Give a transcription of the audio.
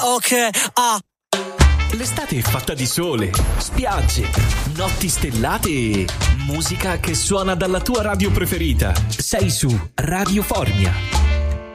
Ok, L'estate è fatta di sole, spiagge, notti stellate e musica che suona dalla tua radio preferita. Sei su Radio Formia.